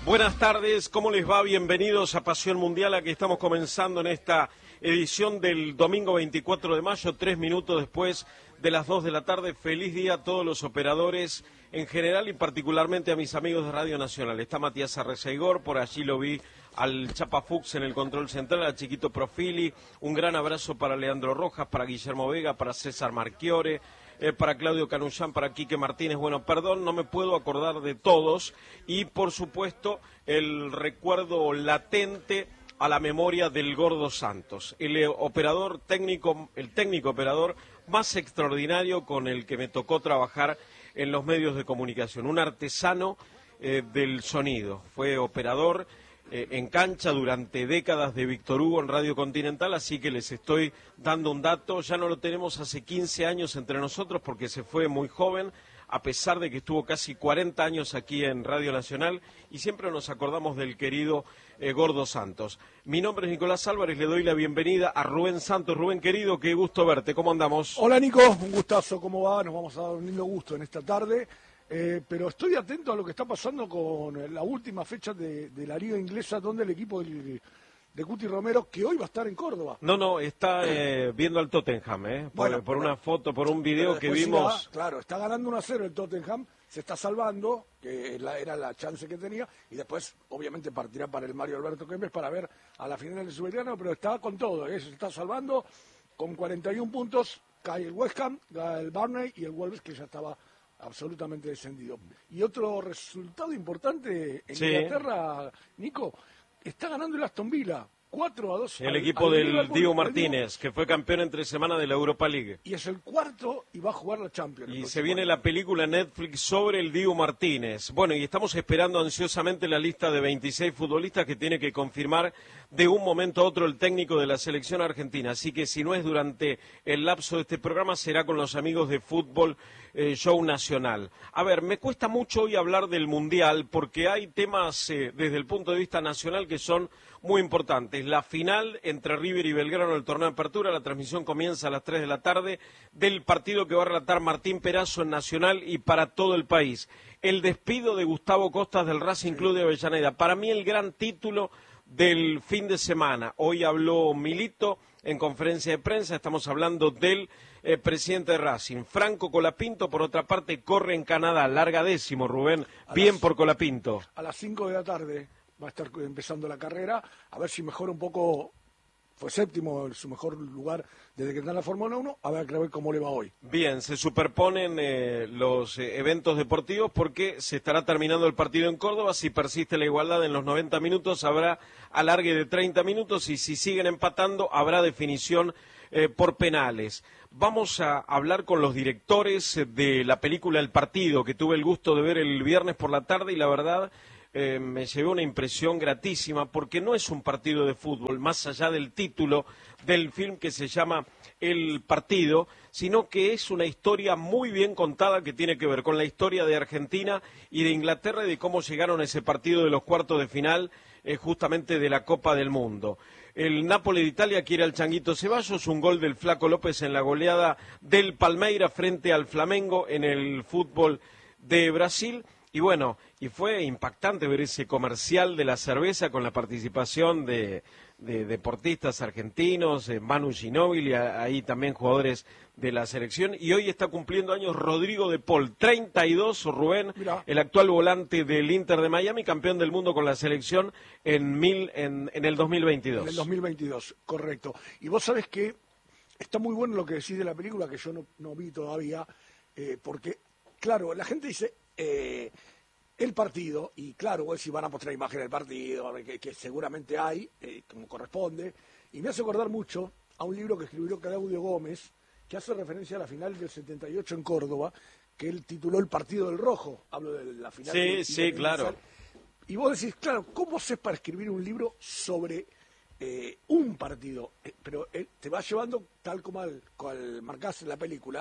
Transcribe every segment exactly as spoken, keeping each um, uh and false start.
Buenas tardes, ¿cómo les va? Bienvenidos a Pasión Mundial. Aquí estamos comenzando en esta edición del domingo veinticuatro de mayo, tres minutos después de las dos de la tarde. Feliz día a todos los operadores en general y particularmente a mis amigos de Radio Nacional. Está Matías Arreceigor, por allí lo vi al Chapa Fuchs en el control central, al Chiquito Profili. Un gran abrazo para Leandro Rojas, para Guillermo Vega, para César Marchiore. Eh, para Claudio Canullán, para Quique Martínez. Bueno, perdón, no me puedo acordar de todos. Y, por supuesto, el recuerdo latente a la memoria del Gordo Santos, el eh, operador técnico, el técnico operador más extraordinario con el que me tocó trabajar en los medios de comunicación. Un artesano eh, del sonido. Fue operador Eh, en cancha durante décadas de Víctor Hugo en Radio Continental, así que les estoy dando un dato. Ya no lo tenemos hace quince años entre nosotros porque se fue muy joven, a pesar de que estuvo casi cuarenta años aquí en Radio Nacional, y siempre nos acordamos del querido eh, Gordo Santos. Mi nombre es Nicolás Álvarez, le doy la bienvenida a Rubén Santos. Rubén, querido, qué gusto verte, ¿cómo andamos? Hola, Nico, un gustazo, ¿cómo va? Nos vamos a dar un lindo gusto en esta tarde. Eh, pero estoy atento a lo que está pasando con la última fecha de, de la Liga Inglesa, donde el equipo de, de Cuti Romero, que hoy va a estar en Córdoba. No, no, está eh, viendo al Tottenham, ¿eh? Por, bueno, por pero, una foto, por un video que vimos. Da, claro, está ganando uno a cero el Tottenham, se está salvando, que la, era la chance que tenía, y después, obviamente, partirá para el Mario Alberto Kempes para ver a la final del Sudamericano, pero está con todo, ¿eh? Se está salvando con cuarenta y un puntos, cae el West Ham, cae el Burnley y el Wolves, que ya estaba absolutamente descendido. Y otro resultado importante en sí. Inglaterra, Nico, está ganando el Aston Villa cuatro a dos. El al, equipo al del Diego Martínez, que fue campeón entre semana de la Europa League. Y es el cuarto y va a jugar la Champions. Y se viene año. La película Netflix sobre el Diego Martínez. Bueno, y estamos esperando ansiosamente la lista de veintiséis futbolistas que tiene que confirmar de un momento a otro el técnico de la selección argentina. Así que si no es durante el lapso de este programa, será con los amigos de Fútbol eh, Show Nacional. A ver, me cuesta mucho hoy hablar del Mundial porque hay temas eh, desde el punto de vista nacional que son muy importantes. La final entre River y Belgrano del torneo de apertura, la transmisión comienza a las tres de la tarde, del partido que va a relatar Martín Perazo en Nacional y para todo el país. El despido de Gustavo Costas del Racing Club de Avellaneda, para mí el gran título del fin de semana. Hoy habló Milito en conferencia de prensa, estamos hablando del eh, presidente de Racing. Franco Colapinto, por otra parte, corre en Canadá, larga décimo, Rubén, a bien las, por Colapinto. A las cinco de la tarde va a estar empezando la carrera, a ver si mejora un poco, fue séptimo en su mejor lugar desde que está en la Fórmula uno, a ver, a ver cómo le va hoy. Bien, se superponen eh, los eh, eventos deportivos porque se estará terminando el partido en Córdoba. Si persiste la igualdad en los noventa minutos, habrá alargue de treinta minutos y si siguen empatando, habrá definición eh, por penales. Vamos a hablar con los directores de la película El Partido, que tuve el gusto de ver el viernes por la tarde y la verdad Eh, me llevé una impresión gratísima porque no es un partido de fútbol, más allá del título del film que se llama El Partido, sino que es una historia muy bien contada que tiene que ver con la historia de Argentina y de Inglaterra y de cómo llegaron a ese partido de los cuartos de final eh, justamente de la Copa del Mundo. El Napoli de Italia quiere al Changuito Ceballos, un gol del Flaco López en la goleada del Palmeiras frente al Flamengo en el fútbol de Brasil. Y bueno, y fue impactante ver ese comercial de la cerveza con la participación de, de deportistas argentinos, eh, Manu Ginóbili, ahí también jugadores de la selección. Y hoy está cumpliendo años Rodrigo de Paul, treinta y dos, Rubén, Mirá. El actual volante del Inter de Miami, campeón del mundo con la selección en, mil, en, en el dos mil veintidós. En el dos mil veintidós, correcto. Y vos sabés que está muy bueno lo que decís de la película, que yo no, no vi todavía, eh, porque, claro, la gente dice... Eh, el partido, y claro, vos si van a mostrar imágenes del partido, que, que seguramente hay, eh, como corresponde, y me hace acordar mucho a un libro que escribió Claudio Gómez, que hace referencia a la final del setenta y ocho en Córdoba, que él tituló El Partido del Rojo, hablo de la final. Sí, del, sí, claro. Y vos decís, claro, ¿cómo haces para escribir un libro sobre eh, un partido? Eh, pero eh, te va llevando, tal como al, cual marcás en la película,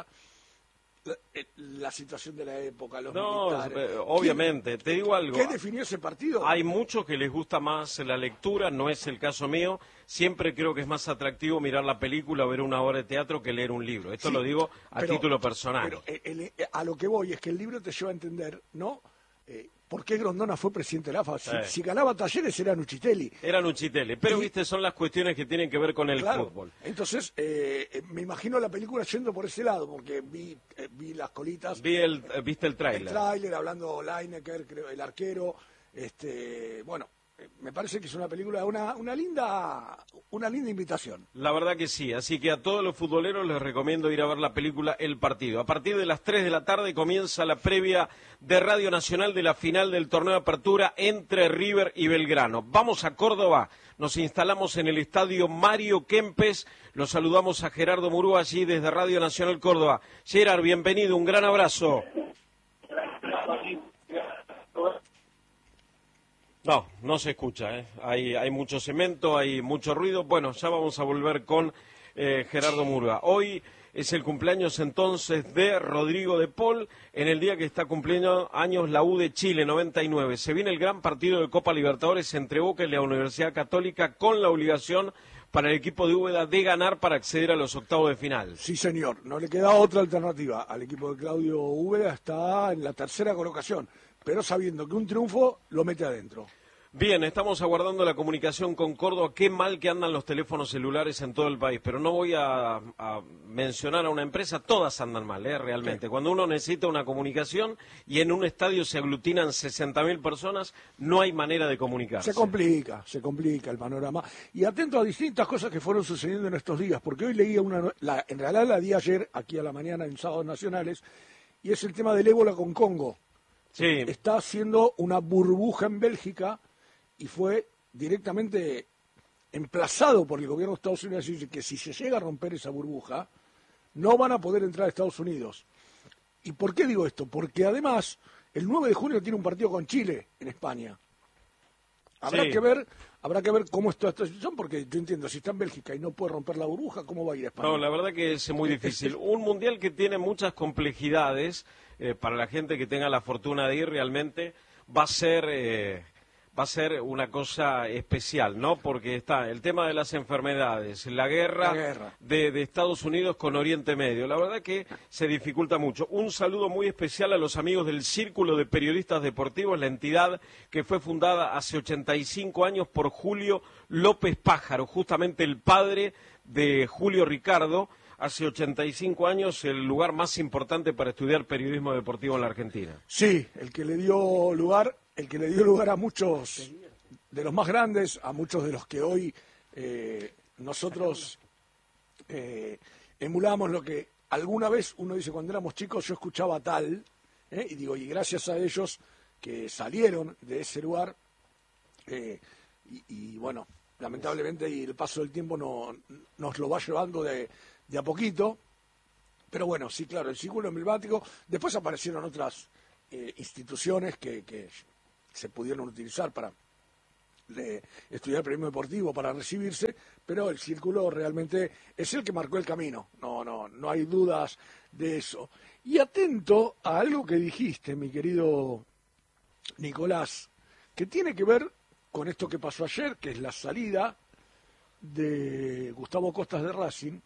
la situación de la época, los no, militares. Obviamente, ¿Qué, te digo algo. ¿Qué definió ese partido? Hay muchos que les gusta más la lectura, no es el caso mío. Siempre creo que es más atractivo mirar la película o ver una obra de teatro que leer un libro. Esto sí, lo digo a pero, título personal. Pero el, el, a lo que voy es que el libro te lleva a entender, ¿no? Eh, por qué Grondona fue presidente de la A F A. Si, eh. si ganaba Talleres era Nucitelli. Era Nucitelli, pero y, viste, son las cuestiones que tienen que ver con el claro, fútbol. Entonces, eh, me imagino la película yendo por ese lado, porque vi, eh, vi las colitas. Vi el, ¿Viste el tráiler? El tráiler, hablando Lineker, creo, el arquero. Este, bueno, me parece que es una película, una, una linda una linda invitación. La verdad que sí, así que a todos los futboleros les recomiendo ir a ver la película El Partido. A partir de las tres de la tarde comienza la previa de Radio Nacional de la final del torneo de apertura entre River y Belgrano. Vamos a Córdoba, nos instalamos en el estadio Mario Kempes, los saludamos a Gerardo Murúa allí desde Radio Nacional Córdoba. Gerard, bienvenido, un gran abrazo. No, no se escucha, ¿eh? hay, hay mucho cemento, hay mucho ruido. Bueno, ya vamos a volver con eh, Gerardo Murúa. Hoy es el cumpleaños entonces de Rodrigo de Paul, en el día que está cumpliendo años la U de Chile, noventa y nueve. Se viene el gran partido de Copa Libertadores entre Boca y la Universidad Católica, con la obligación para el equipo de Úbeda de ganar para acceder a los octavos de final. Sí, señor, no le queda otra alternativa. Al equipo de Claudio Úbeda está en la tercera colocación, pero sabiendo que un triunfo lo mete adentro. Bien, estamos aguardando la comunicación con Córdoba. Qué mal que andan los teléfonos celulares en todo el país, pero no voy a, a mencionar a una empresa, todas andan mal, ¿eh? Realmente. Sí. Cuando uno necesita una comunicación y en un estadio se aglutinan sesenta mil personas, no hay manera de comunicarse. Se complica, se complica el panorama. Y atento a distintas cosas que fueron sucediendo en estos días, porque hoy leía una, la, en realidad la di ayer, aquí a la mañana en Sábados Nacionales, y es el tema del ébola con Congo. Sí. Está haciendo una burbuja en Bélgica, y fue directamente emplazado por el gobierno de Estados Unidos a decir que si se llega a romper esa burbuja, no van a poder entrar a Estados Unidos. ¿Y por qué digo esto? Porque además, el nueve de junio tiene un partido con Chile en España. Habrá sí. que ver habrá que ver cómo está esta situación, porque yo entiendo, si está en Bélgica y no puede romper la burbuja, ¿cómo va a ir a España? No, la verdad que es muy difícil. Un mundial que tiene muchas complejidades, eh, para la gente que tenga la fortuna de ir, realmente va a ser... Eh, va a ser una cosa especial, ¿no? Porque está el tema de las enfermedades, la guerra, la guerra. De, de Estados Unidos con Oriente Medio. La verdad que se dificulta mucho. Un saludo muy especial a los amigos del Círculo de Periodistas Deportivos, la entidad que fue fundada hace ochenta y cinco años por Julio López Pájaro, justamente el padre de Julio Ricardo. Hace ochenta y cinco años, el lugar más importante para estudiar periodismo deportivo en la Argentina. Sí, el que le dio lugar, el que le dio lugar a muchos de los más grandes, a muchos de los que hoy eh, nosotros eh, emulamos lo que alguna vez uno dice cuando éramos chicos yo escuchaba tal, eh, y digo, y gracias a ellos que salieron de ese lugar, eh, y, y bueno, lamentablemente y el paso del tiempo no, nos lo va llevando de... de a poquito, pero bueno, sí, claro, el círculo emblemático. Después aparecieron otras eh, instituciones que, que se pudieron utilizar para de, estudiar periodismo deportivo, para recibirse, pero el círculo realmente es el que marcó el camino, no, no, no hay dudas de eso. Y atento a algo que dijiste, mi querido Nicolás, que tiene que ver con esto que pasó ayer, que es la salida de Gustavo Costas de Racing.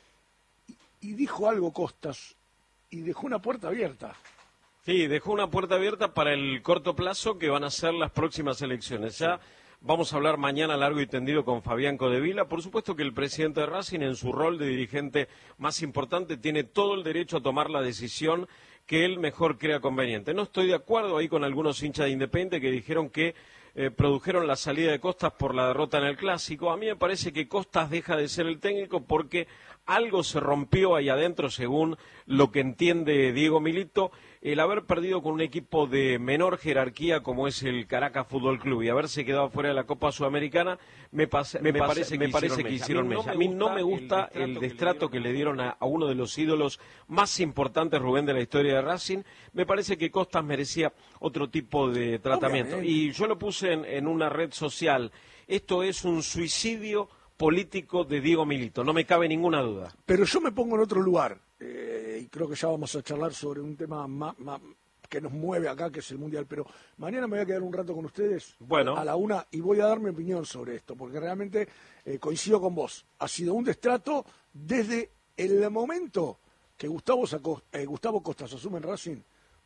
Y dijo algo Costas, y dejó una puerta abierta. Sí, dejó una puerta abierta para el corto plazo que van a ser las próximas elecciones. Ya sí. Vamos a hablar mañana largo y tendido con Fabián Codevila. Por supuesto que el presidente de Racing, en su rol de dirigente más importante, tiene todo el derecho a tomar la decisión que él mejor crea conveniente. No estoy de acuerdo ahí con algunos hinchas de Independiente que dijeron que eh, produjeron la salida de Costas por la derrota en el Clásico. A mí me parece que Costas deja de ser el técnico porque algo se rompió ahí adentro, según lo que entiende Diego Milito, el haber perdido con un equipo de menor jerarquía como es el Caracas Fútbol Club y haberse quedado fuera de la Copa Sudamericana, me, pase, me, me parece, me parece que hicieron mella. A mí no me gusta el destrato que le dieron a, a uno de los ídolos más importantes, Rubén, de la historia de Racing. Me parece que Costas merecía otro tipo de tratamiento. Obviamente. Y yo lo puse en, en una red social. Esto es un suicidio político de Diego Milito, no me cabe ninguna duda. Pero yo me pongo en otro lugar, eh, y creo que ya vamos a charlar sobre un tema más, más, que nos mueve acá, que es el Mundial, pero mañana me voy a quedar un rato con ustedes, bueno, a la una, y voy a dar mi opinión sobre esto, porque realmente eh, coincido con vos. Ha sido un destrato desde el momento que Gustavo, sacó, eh, Gustavo Costas asume en Racing,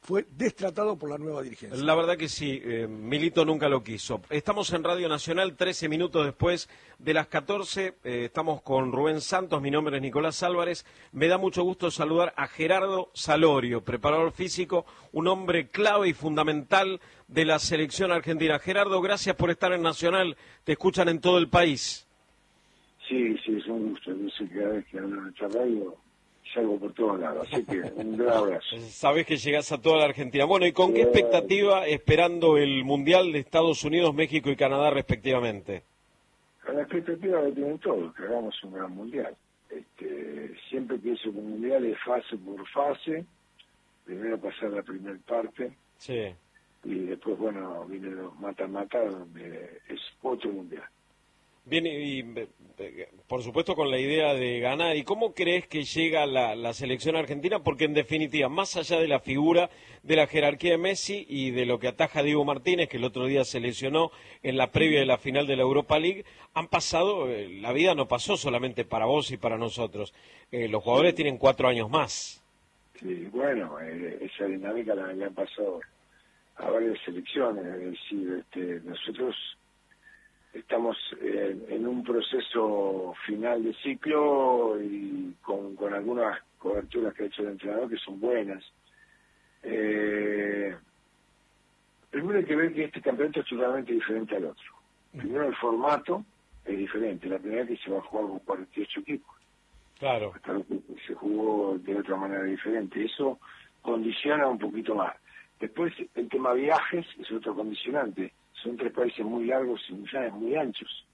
fue destratado por la nueva dirigencia. La verdad que sí, eh, Milito nunca lo quiso. Estamos en Radio Nacional, trece minutos después de las catorce, eh, estamos con Rubén Santos, mi nombre es Nicolás Álvarez. Me da mucho gusto saludar a Gerardo Salorio, preparador físico, un hombre clave y fundamental de la selección argentina. Gerardo, gracias por estar en Nacional, te escuchan en todo el país. Sí, sí, es un gusto. Yo sé que cada vez que hablo en esta radio salgo por todos lados, así que un gran abrazo. Sabés que llegás a toda la Argentina. Bueno, ¿y con qué expectativa esperando el Mundial de Estados Unidos, México y Canadá respectivamente? Con la expectativa que tienen todos, que hagamos un gran Mundial. Este, siempre pienso que un Mundial es fase por fase, primero pasar la primera parte, sí, y después, bueno, viene los mata-mata, donde es otro Mundial. Bien, y, y por supuesto con la idea de ganar. ¿Y cómo crees que llega la, la selección argentina? Porque en definitiva, más allá de la figura, de la jerarquía de Messi y de lo que ataja Diego Martínez, que el otro día se lesionó en la previa de la final de la Europa League, han pasado, eh, la vida no pasó solamente para vos y para nosotros. Eh, los jugadores sí tienen cuatro años más. Sí, bueno, eh, esa dinámica la habían pasado a varias selecciones. Es decir, este, nosotros estamos eh, en un proceso final de ciclo y con, con algunas coberturas que ha hecho el entrenador que son buenas. Eh, primero hay que ver que este campeonato es totalmente diferente al otro. Primero el formato es diferente. La primera vez que se va a jugar con cuarenta y ocho equipos. Claro. Se jugó de otra manera diferente. Eso condiciona un poquito más. Después el tema viajes es otro condicionante. Son tres países muy largos y muy anchos.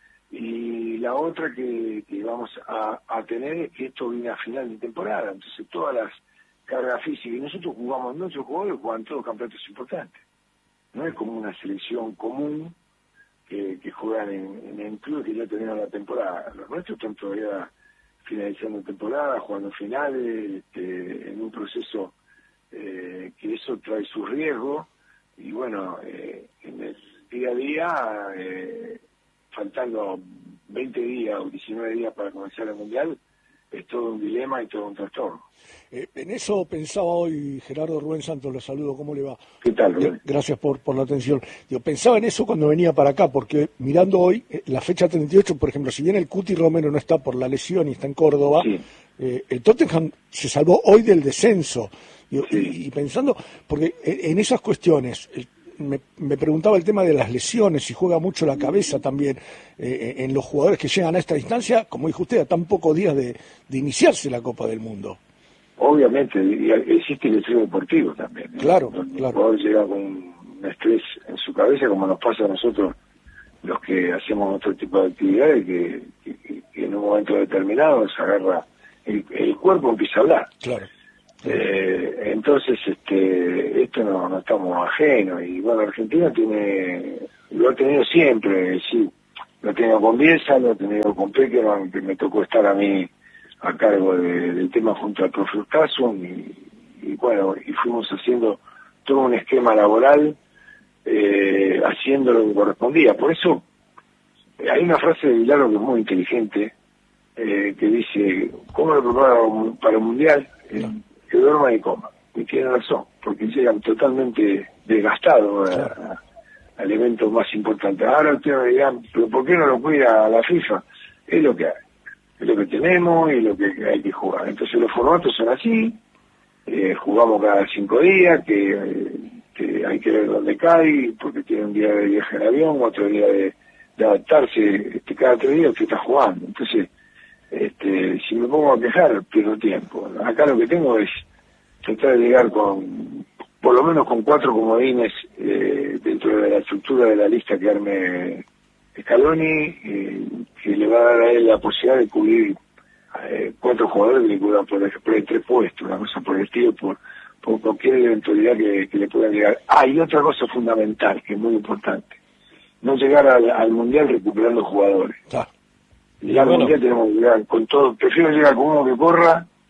Y la otra que, que vamos a, a tener es que esto viene a final de temporada. Entonces todas las cargas físicas, y nosotros jugamos, nuestros jugadores juegan todos campeonatos importantes. No es como una selección común que, que juegan en, en clubes que ya terminaron la temporada. Los nuestros están todavía finalizando temporada, jugando finales, este, en un proceso eh, que eso trae su riesgo. Y bueno, eh, en el día a día, eh, faltando veinte días o diecinueve días para comenzar el Mundial, es todo un dilema y todo un trastorno. Eh, en eso pensaba hoy Gerardo. Rubén Santos, lo saludo, ¿cómo le va? ¿Qué tal, Rubén? Gracias por, por la atención. Yo pensaba en eso cuando venía para acá, porque mirando hoy, eh, la fecha treinta y ocho, por ejemplo, si bien el Cuti Romero no está por la lesión y está en Córdoba, sí. eh, el Tottenham se salvó hoy del descenso. Y, sí. y, y pensando, porque en, en esas cuestiones, eh, me, me preguntaba el tema de las lesiones, si juega mucho la cabeza también eh, en los jugadores que llegan a esta instancia, como dijo usted, a tan pocos días de, de iniciarse la Copa del Mundo. Obviamente, y existe el estrés deportivo también. ¿eh? Claro, Donde claro. El jugador llega con un estrés en su cabeza, como nos pasa a nosotros, los que hacemos otro tipo de actividades, que, que, que en un momento determinado se agarra, el, el cuerpo empieza a hablar. Claro. Eh, entonces, este, esto no, no estamos ajenos, y bueno, Argentina tiene, lo ha tenido siempre, sí, lo ha tenido con Bielsa, lo ha tenido con Peckerman, que me tocó estar a mí a cargo de, del tema junto al profe Urtasun, y, y bueno, y fuimos haciendo todo un esquema laboral, eh, haciendo lo que correspondía. Por eso, hay una frase de Vilaro que es muy inteligente, eh, que dice, ¿cómo lo preparo para el Mundial? Eh, que duerma y coma. Y tiene razón, porque llegan totalmente desgastados a, a, al evento más importante. Ahora ustedes me dirán, ¿pero por qué no lo cuida la FIFA? Es lo que hay, es lo que tenemos y lo que hay que jugar. Entonces los formatos son así, eh, jugamos cada cinco días, que, que hay que ver dónde cae, porque tiene un día de viaje en avión, otro día de, de adaptarse, este, cada tres días usted está jugando. Entonces, Este, si me pongo a quejar, pierdo tiempo. Acá lo que tengo es tratar de llegar con, por lo menos con cuatro comodines eh, dentro de la estructura de la lista que arme Scaloni, eh, que le va a dar a él la posibilidad de cubrir eh, cuatro jugadores que le cubran por, por el tres puestos, una cosa por el estilo, por, por cualquier eventualidad que, que le pueda llegar. Ah, y otra cosa fundamental, que es muy importante, no llegar al, al Mundial recuperando jugadores. Ah. Ya bueno, ya tenemos que llegar con todo, prefiero llegar con uno que corra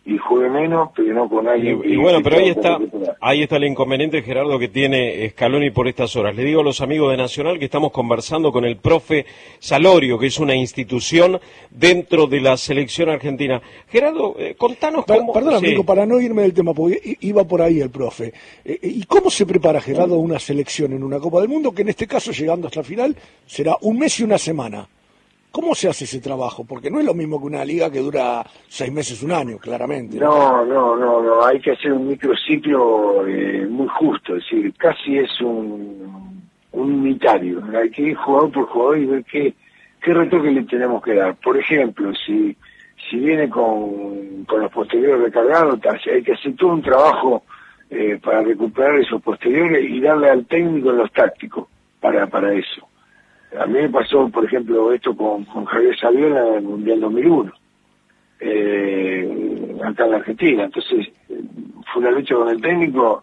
y juegue menos, pero no con alguien. Y, y bueno, pero ahí está, ahí está el inconveniente, Gerardo, que tiene Scaloni por estas horas. Le digo a los amigos de Nacional que estamos conversando con el profe Salorio, que es una institución dentro de la selección argentina. Gerardo, eh, contanos cómo... Perdón, sí. amigo, para no irme del tema, porque iba por ahí el profe. Eh, ¿Y cómo se prepara, Gerardo, una selección en una Copa del Mundo, que en este caso, llegando hasta el final, será un mes y una semana? ¿Cómo se hace ese trabajo? Porque no es lo mismo que una liga que dura seis meses, un año, claramente. No, no, no, no. Hay que hacer un microciclo eh, muy justo. Es decir, casi es un, un unitario. Hay que ir jugador por jugador y ver qué, qué retoque le tenemos que dar. Por ejemplo, si si viene con, con los posteriores recargados, hay que hacer todo un trabajo eh, para recuperar esos posteriores y darle al técnico los tácticos para, para eso. A mí me pasó, por ejemplo, esto con, con Javier Saviola en el Mundial dos mil uno, eh, acá en la Argentina. Entonces, fue una lucha con el técnico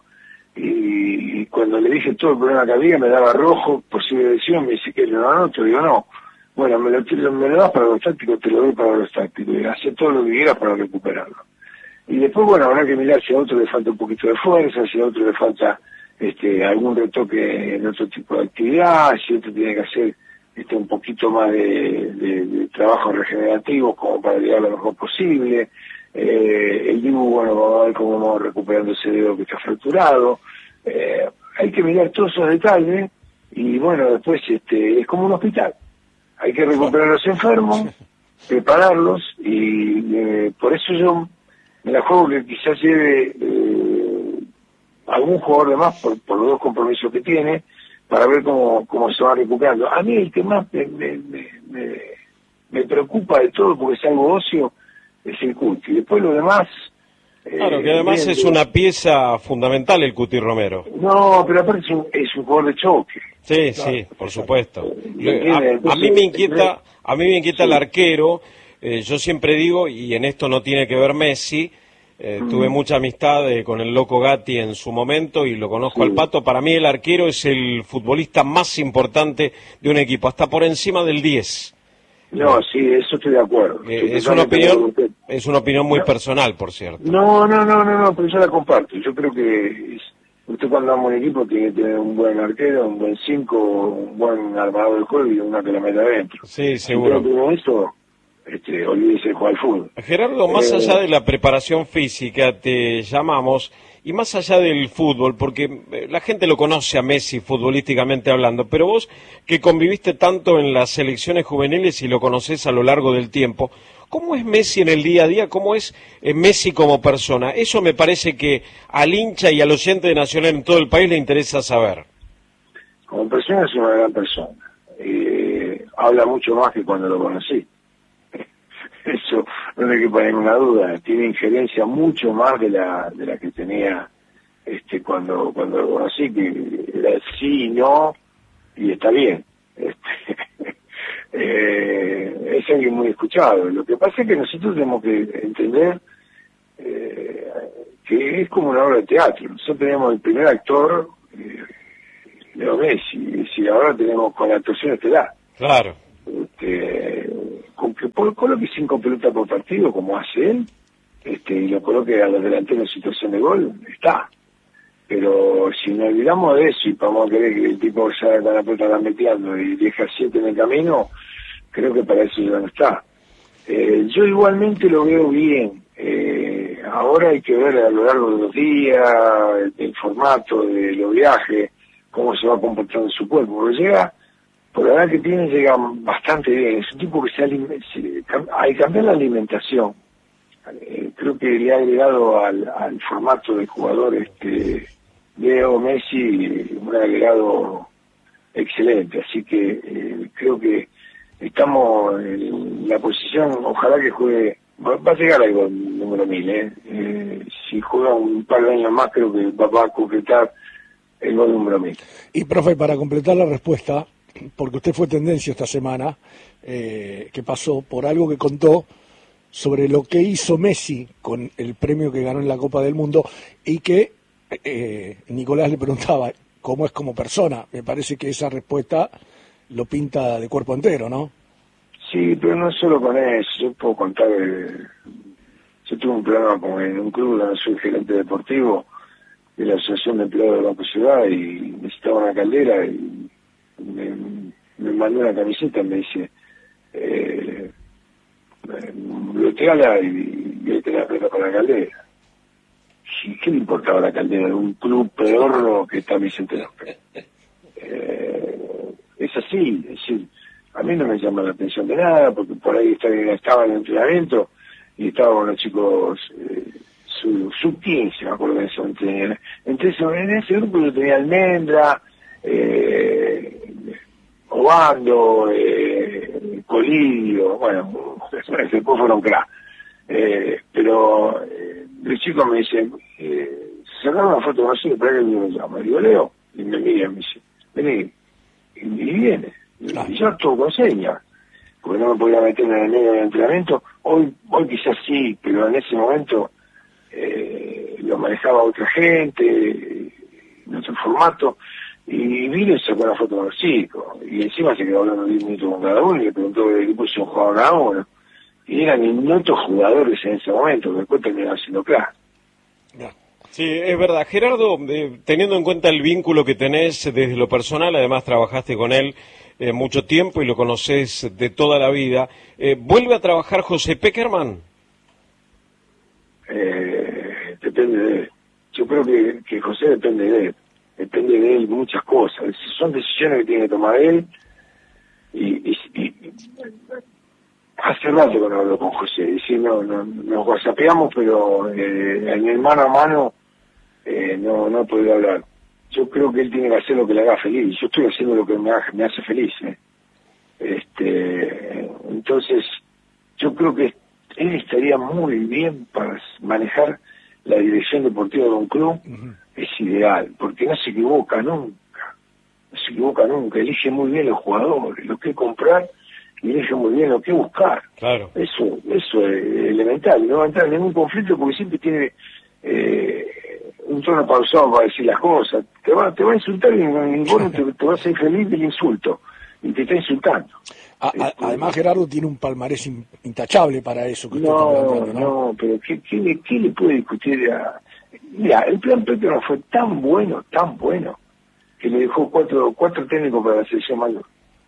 y, y cuando le dije todo el problema que había, me daba rojo, posible lesión, me dice que lo anoto, digo no. Bueno, me lo, me lo das para los tácticos, te lo doy para los tácticos, y hace todo lo que quieras para recuperarlo. Y después, bueno, habrá que mirar si a otro le falta un poquito de fuerza, si a otro le falta este algún retoque en otro tipo de actividad, si otro tiene que hacer este un poquito más de, de, de trabajo regenerativo como para llegar lo mejor posible. Eh, el Dibu, bueno, vamos a ver cómo vamos recuperando ese dedo que está fracturado. Eh, hay que mirar todos esos detalles y bueno, después este es como un hospital. Hay que recuperar a los enfermos, prepararlos y eh, por eso yo me la juego que quizás lleve eh, algún jugador de más por, por los dos compromisos que tiene, para ver cómo, cómo se va recuperando. A mí el que más me, me, me, me preocupa de todo, porque es algo ocio, es el Cuti. Después lo demás... Claro, eh, que además bien, es una pieza fundamental el Cuti Romero. No, pero aparte es un, es un jugador de choque. Sí, claro, sí, por supuesto. A, a mí me inquieta, a mí me inquieta sí. el arquero. Eh, yo siempre digo, y en esto no tiene que ver Messi, Eh, mm. tuve mucha amistad eh, con el Loco Gatti en su momento y lo conozco sí. al Pato. Para mí el arquero es el futbolista más importante de un equipo, hasta por encima del diez. No, sí, eso estoy de acuerdo. Eh, es, una opinión, es una opinión muy no. personal, por cierto. No, no, no, no, no, pero yo la comparto. Yo creo que es, usted cuando ama un equipo tiene que tener un buen arquero, un buen cinco, un buen armador del juego y una que la meta adentro. Sí, seguro. Si no eso, Este, olvídese de jugar al fútbol. Gerardo, más eh, allá de la preparación física, te llamamos, y más allá del fútbol, porque la gente lo conoce a Messi futbolísticamente hablando, pero vos que conviviste tanto en las selecciones juveniles y lo conocés a lo largo del tiempo, ¿cómo es Messi en el día a día? ¿Cómo es eh, Messi como persona? Eso me parece que al hincha y al oyente de Nacional en todo el país le interesa saber. Como persona es una gran persona. Eh, habla mucho más que cuando lo conocí. Eso no hay que poner una duda, tiene injerencia mucho más de la de la que tenía este cuando cuando lo conocí, que era sí y no y está bien. Este, eh, es alguien muy escuchado. Lo que pasa es que nosotros tenemos que entender eh, que es como una obra de teatro. Nosotros teníamos el primer actor, eh, Leo Messi, y si ahora tenemos con la actuación estelar. Claro. Este, con que coloque cinco pelotas por partido como hace él, este, y lo coloque a los delanteros en situación de gol, está. Pero si nos olvidamos de eso y vamos a querer que el tipo salga con la pelota metiendo y deja siete en el camino, creo que para eso ya no está. Eh, yo igualmente lo veo bien. Eh, ahora hay que ver a lo largo de los días, el, el formato de los viajes, cómo se va comportando su cuerpo, porque llega... Por la edad que tiene llega bastante bien. Es un tipo que se, se al cambiar la alimentación, eh, creo que le ha agregado al, al formato de jugador este Leo Messi un agregado excelente. Así que eh, creo que estamos en la posición, ojalá que juegue, va, va a llegar algo número mil, ¿eh? Eh, si juega un par de años más creo que va, va a concretar el gol número mil. Y profe, para completar la respuesta, porque usted fue tendencia esta semana, eh, que pasó por algo que contó sobre lo que hizo Messi con el premio que ganó en la Copa del Mundo y que eh, Nicolás le preguntaba cómo es como persona. Me parece que esa respuesta lo pinta de cuerpo entero, ¿no? Sí, pero no solo con eso. Yo puedo contar, eh, yo tuve un programa con, en un club donde soy gerente deportivo de la Asociación de Empleados de Banco Ciudad y necesitaba una caldera y me, me mandó una camiseta y me dice, eh, bloqueala y, y ahí te la plata para la caldera. ¿Y qué le importaba la caldera de un club pedorro que está Vicente López? Eh, es así, es decir, a mí no me llama la atención de nada, porque por ahí estaba, estaba en el entrenamiento y estaba con los chicos eh, sub quince, me acuerdo de eso. Entonces, en ese grupo yo tenía Almendra, eh, Obando, eh, Colidio, bueno, después fueron crack. Eh, pero eh, los chicos me dicen, eh, sacaron una foto así, para que yo me llama. Y digo, Leo, y me mira, me dice, vení, y, y viene. Y yo todo con señas, porque no me podía meter en el medio del entrenamiento. Hoy hoy quizás sí, pero en ese momento eh, lo manejaba otra gente, en otro formato, y vino y sacó una foto con los chicos. Y encima se quedó hablando diez minutos con cada uno y le preguntó qué equipo se jugaba cada uno. Y eran minutos jugadores en ese momento, que después terminaron siendo claro. Sí, es verdad. Gerardo, eh, teniendo en cuenta el vínculo que tenés desde lo personal, además trabajaste con él eh, mucho tiempo y lo conocés de toda la vida, eh, ¿vuelve a trabajar José Pekerman? Eh, depende de él. Yo creo que, que José depende de él. Depende de él muchas cosas. Son decisiones que tiene que tomar él. Y, y, y hace rato que no hablo con José. Es decir, no, no, nos whatsappeamos, pero eh, en el mano a mano eh, no, no he podido hablar. Yo creo que él tiene que hacer lo que le haga feliz. Yo estoy haciendo lo que me, hace, me hace feliz. ¿eh? Este, entonces, yo creo que él estaría muy bien para manejar la dirección deportiva de un club. Uh-huh. Es ideal, porque no se equivoca nunca. No se equivoca nunca. Elige muy bien los jugadores, lo que comprar, y elige muy bien lo que buscar. Claro. Eso, eso es elemental. No va a entrar en ningún conflicto porque siempre tiene eh, un tono pausado para decir las cosas. Te va, te va a insultar y, y vos te, te vas a ir feliz del insulto. Y te está insultando. A, a, además, Gerardo tiene un palmarés in, intachable para eso que no, usted está planteando, ¿no? No, pero ¿qué, qué, le, ¿qué le puede discutir a...? Mira, el plan Pekerman fue tan bueno, tan bueno, que le dejó cuatro, cuatro técnicos para la selección mayor.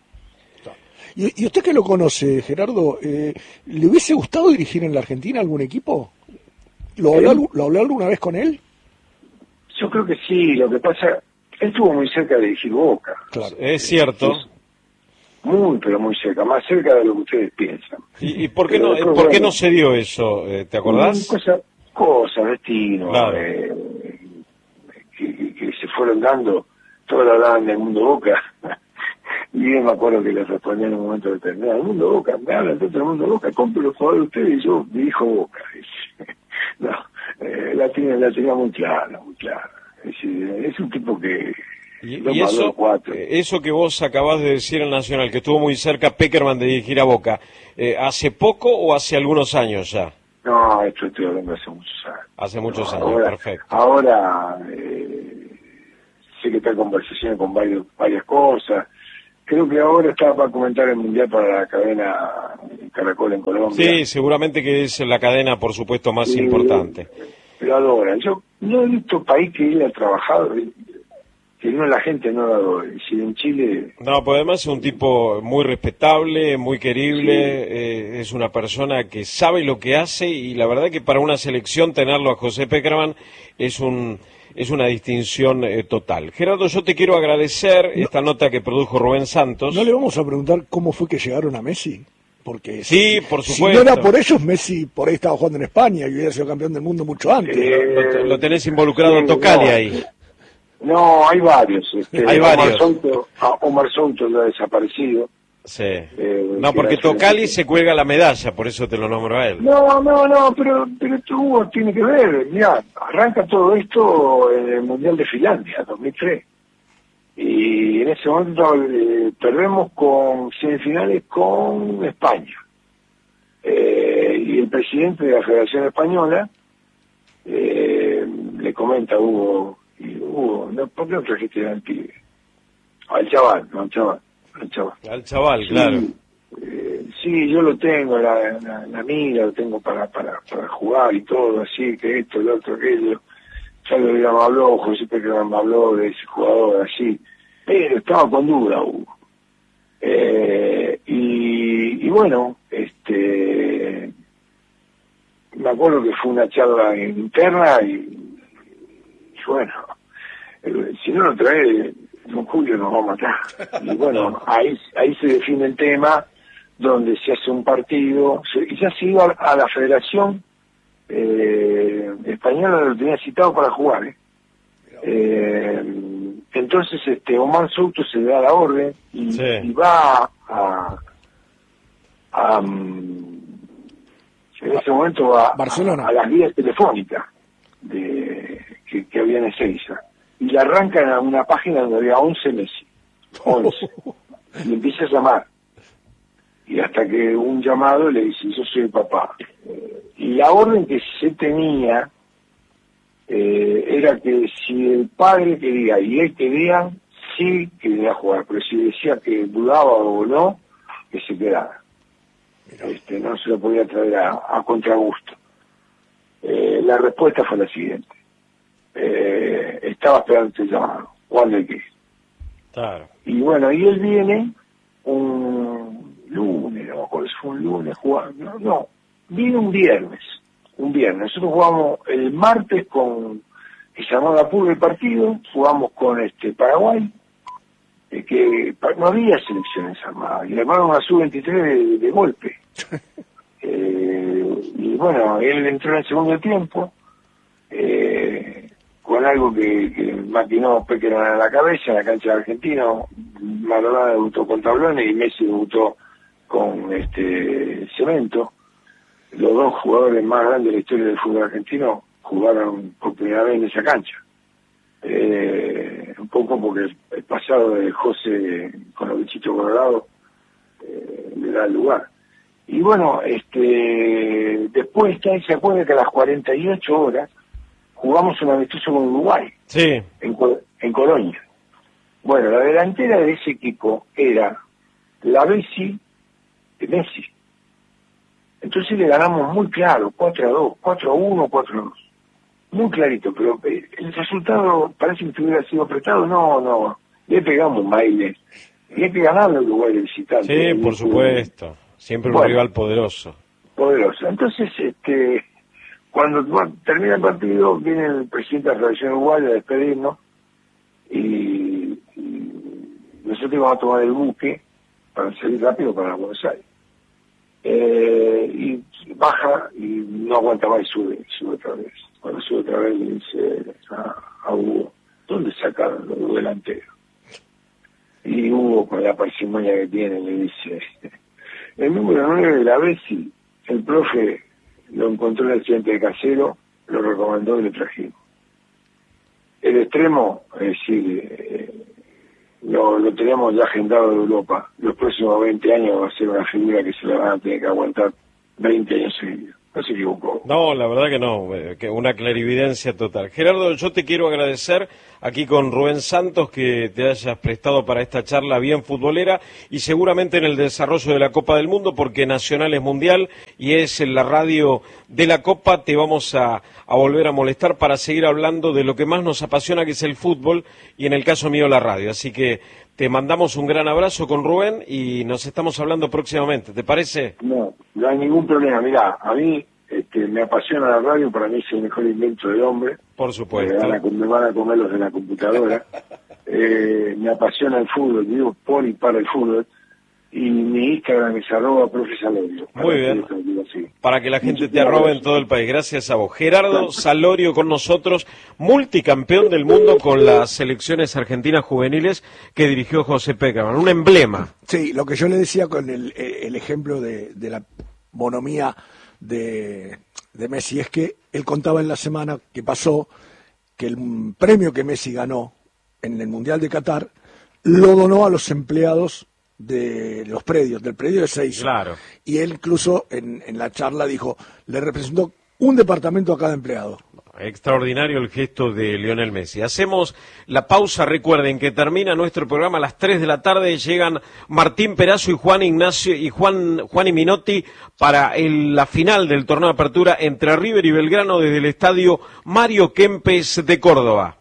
¿Y, y usted que lo conoce, Gerardo, eh, le hubiese gustado dirigir en la Argentina algún equipo? ¿Lo habló, ¿Lo habló alguna vez con él? Yo creo que sí, lo que pasa, él estuvo muy cerca de dirigir Boca. Claro, es cierto. Es muy, pero muy cerca, más cerca de lo que ustedes piensan. ¿Y, y por qué pero no después, por qué bueno, no se dio eso? ¿Te acordás? Cosa, cosa, destino, claro. eh, que, que, que se fueron dando, todos hablaban del mundo Boca. Y yo me acuerdo que les respondí en un momento determinado, el mundo Boca, me hablan tanto del mundo Boca, compro los jugadores de ustedes y yo dirijo Boca. No, eh, la, tenía, la tenía muy clara, muy clara. Es, es un tipo que... Y, y eso, eso que vos acabás de decir en Nacional, que estuvo muy cerca Pekerman de dirigir a Boca, eh, ¿hace poco o hace algunos años ya? No, esto estoy hablando hace muchos años. Hace muchos no, años, ahora, perfecto. Ahora eh, sé que está en conversación con varios, varias cosas. Creo que ahora está para comentar el Mundial para la cadena Caracol en Colombia. Sí, seguramente que es la cadena, por supuesto, más sí, importante. Pero adora. Yo no he visto país que él ha trabajado... que no la gente no la adora. Si en Chile... No, pues además es un tipo muy respetable, muy querible, sí. eh, es una persona que sabe lo que hace y la verdad que para una selección tenerlo a José Pekerman es un es una distinción eh, total. Gerardo, yo te quiero agradecer no, esta nota que produjo Rubén Santos. ¿No le vamos a preguntar cómo fue que llegaron a Messi? Porque sí, si, por supuesto. Si no era por ellos, Messi por ahí estaba jugando en España y hubiera sido campeón del mundo mucho antes. Eh, lo, lo tenés involucrado sí, Tocali no. ahí. No, hay varios. Este, hay Omar varios. Souto, Omar Souto lo ha desaparecido. Sí. Eh, no, porque Tocali se cuelga la medalla, por eso te lo nombro a él. No, no, no, pero, pero esto tiene que ver. Mira, arranca todo esto en el Mundial de Finlandia, dos mil tres. Y en ese momento eh, perdemos con semifinales con España. Eh, y el presidente de la Federación Española eh, le comenta a Hugo... Y Hugo, no, ¿por qué no trajiste al pibe? Al chaval, no al chaval, al chaval. Al chaval, sí, claro. Eh, sí, yo lo tengo, la, la, la mira, lo tengo para, para, para jugar y todo, así, que esto, lo otro, aquello. Ya lo me habló, José Peckerman me habló de ese jugador, así. Pero estaba con duda, Hugo. Eh, y, y bueno, este, me acuerdo que fue una charla interna y, y bueno, el, si no lo trae, don Julio nos va a matar. Y bueno, ahí, ahí se define el tema, donde se hace un partido, se, y ya se iba a, a la Federación eh, Española, lo tenía citado para jugar, ¿eh? Eh, entonces este Omar Souto se le da la orden y, sí. y va a, a, a en ese momento va a, a las vías telefónicas de, que, que había en Ezeiza y le arrancan a una página donde había once Messi, once, y empieza a llamar y hasta que un llamado le dice: yo soy el papá. Y la orden que se tenía Eh, era que si el padre quería y él quería, sí quería jugar, pero si decía que dudaba o no, que se quedara. Este, no se lo podía traer a, a contragusto. Eh, la respuesta fue la siguiente. Eh, estaba esperando este llamado. ¿Cuándo hay que ir? Claro. Y bueno, y él viene un lunes, no me acuerdo si fue un lunes jugando, no, no, viene un viernes. Un viernes. Nosotros jugamos el martes con, que se llamó la purga el partido, jugamos con este Paraguay, eh, que no había selecciones armadas, y le armaron una sub veintitrés de, de golpe. eh, y bueno, él entró en el segundo tiempo, eh, con algo que, que maquinó Peckerman en la cabeza, en la cancha de Argentino. Maradona debutó con tablones y Messi debutó con este Cemento. Los dos jugadores más grandes de la historia del fútbol argentino jugaron por primera vez en esa cancha. Eh, un poco porque el, el pasado de José con los bichitos colorados eh, le da el lugar. Y bueno, este después está, se acuerda que a las cuarenta y ocho horas jugamos un amistoso con Uruguay. Sí. En, en Colonia. Bueno, la delantera de ese equipo era la Bessi de Messi. Entonces le ganamos muy claro, cuatro a dos, cuatro a uno, cuatro a dos. Muy clarito, pero el resultado parece que hubiera sido apretado. No, no, le pegamos un baile. Y hay que ganarle a Uruguay de visitante. Sí, por supuesto. Siempre un bueno, rival poderoso. Poderoso. Entonces, este, cuando bueno, termina el partido, viene el presidente de la Federación Uruguaya a despedirnos y, y nosotros íbamos a tomar el buque para salir rápido para Buenos Aires. Eh, y baja y no aguanta más y sube, sube otra vez. Cuando sube otra vez le dice a, a Hugo: ¿dónde sacaron los delanteros? Y Hugo, con la parsimonia que tiene, le dice: el número nueve de la Bessi, el profe lo encontró en el accidente de Casero, lo recomendó y lo trajimos. El extremo, es decir, eh, Lo, lo tenemos ya agendado de Europa. Los próximos veinte años va a ser una figura que se la van a tener que aguantar veinte años seguidos. No se equivocó. No, la verdad que no, eh, que una clarividencia total. Gerardo, yo te quiero agradecer aquí con Rubén Santos que te hayas prestado para esta charla bien futbolera y seguramente en el desarrollo de la Copa del Mundo, porque Nacional es mundial y es en la radio de la Copa. Te vamos a, a volver a molestar para seguir hablando de lo que más nos apasiona, que es el fútbol, y en el caso mío la radio. Así que te mandamos un gran abrazo con Rubén y nos estamos hablando próximamente. ¿Te parece? No, no hay ningún problema. Mirá, a mí este, me apasiona la radio, para mí es el mejor invento del hombre. Por supuesto. Me van a, me van a comer los de la computadora. eh, me apasiona el fútbol, vivo por y para el fútbol. Y mi Instagram es arroba profe Salorio. Muy bien. Para que la gente te arrobe en todo el país. Gracias a vos. Gerardo Salorio con nosotros, multicampeón del mundo con las selecciones argentinas juveniles que dirigió José Peckerman. Un emblema. Sí, lo que yo le decía con el, el ejemplo de, de la bonomía de, de Messi es que él contaba en la semana que pasó que el premio que Messi ganó en el Mundial de Qatar lo donó a los empleados de los predios, del predio de Ezeiza. Claro. Y él incluso en, en la charla dijo, le representó un departamento a cada empleado. Extraordinario el gesto de Lionel Messi. Hacemos la pausa, recuerden que termina nuestro programa a las tres de la tarde, llegan Martín Perazo y Juan Ignacio y Juan Juan y Minotti para el, la final del torneo de apertura entre River y Belgrano desde el estadio Mario Kempes de Córdoba.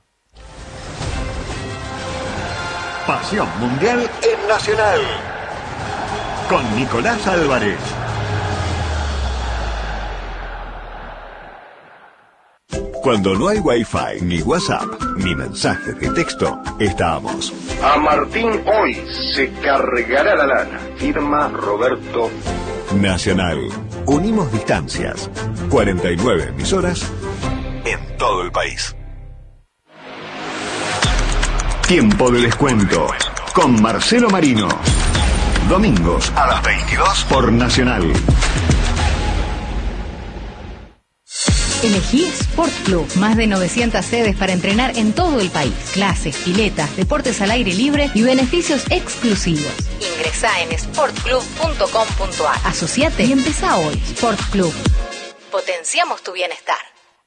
Pasión mundial en Nacional con Nicolás Álvarez. Cuando no hay Wi-Fi, ni WhatsApp, ni mensajes de texto, estamos. A Martín hoy se cargará la lana. Firma Roberto. Nacional. Unimos distancias. cuarenta y nueve emisoras en todo el país. Tiempo de descuento con Marcelo Marino. Domingos a las veintidós por Nacional. Elegí Sport Club, más de novecientas sedes para entrenar en todo el país. Clases, piletas, deportes al aire libre y beneficios exclusivos. Ingresá en sport club punto com punto a r. Asociate y empezá hoy. Sport Club. Potenciamos tu bienestar.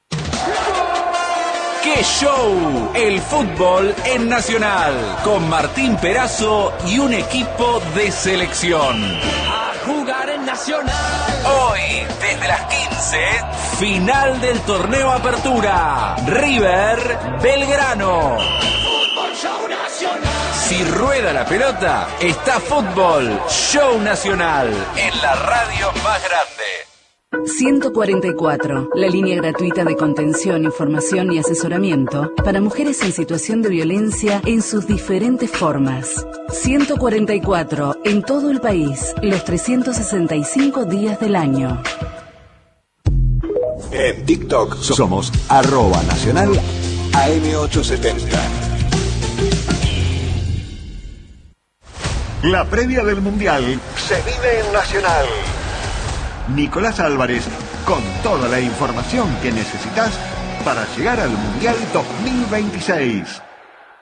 ¡Qué show! El fútbol en Nacional, con Martín Perazo y un equipo de selección. A jugar en Nacional. Hoy, desde las quince, final del torneo Apertura. River, Belgrano. Fútbol Show Nacional. Si rueda la pelota, está Fútbol Show Nacional en la radio más grande. ciento cuarenta y cuatro, la línea gratuita de contención, información y asesoramiento para mujeres en situación de violencia en sus diferentes formas. ciento cuarenta y cuatro, en todo el país, los trescientos sesenta y cinco días del año. En TikTok somos arroba nacional A M ochocientos setenta. La previa del Mundial se vive en Nacional. Nicolás Álvarez, con toda la información que necesitas para llegar al Mundial dos mil veintiséis.